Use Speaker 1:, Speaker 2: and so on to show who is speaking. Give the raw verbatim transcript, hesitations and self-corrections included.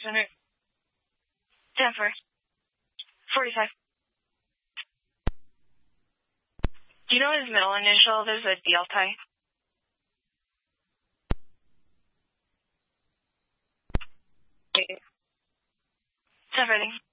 Speaker 1: six hundred. ten four. forty-five. Do you know his middle initial? There's a D L tie. ten for everything.